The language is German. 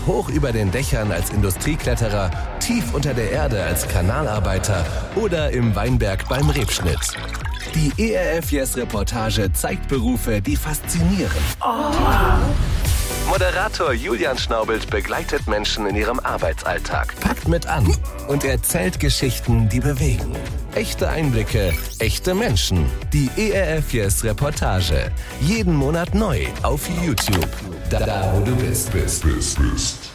hoch über den Dächern als Industriekletterer, tief unter der Erde als Kanalarbeiter oder im Weinberg beim Rebschnitt. Die ERF Yes Reportage zeigt Berufe, die faszinieren. Moderator Julian Schnaubelt begleitet Menschen in ihrem Arbeitsalltag, packt mit an und erzählt Geschichten, die bewegen. Echte Einblicke, echte Menschen. Die ERF Yes Reportage. Jeden Monat neu auf YouTube. Da wo du bist.